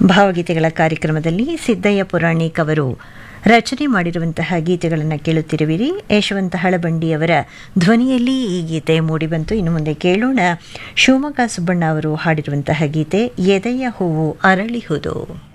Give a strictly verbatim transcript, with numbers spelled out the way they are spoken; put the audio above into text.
ಭಾವಗೀತೆಗಳ ಕಾರ್ಯಕ್ರಮದಲ್ಲಿ ಸಿದ್ದಯ್ಯ ಪುರಾಣಿಕ್ ಅವರು ರಚನೆ ಮಾಡಿರುವಂತಹ ಗೀತೆಗಳನ್ನು ಕೇಳುತ್ತಿರುವಿರಿ. ಯಶವಂತ ಹಳಬಂಡಿಯವರ ಧ್ವನಿಯಲ್ಲಿ ಈ ಗೀತೆ ಮೂಡಿಬಂತು. ಇನ್ನು ಮುಂದೆ ಕೇಳೋಣ ಶಿವಮೊಗ್ಗ ಸುಬ್ಬಣ್ಣ ಅವರು ಹಾಡಿರುವಂತಹ ಗೀತೆ ಎದೆಯ ಹೂವು ಅರಳಿಹುದು.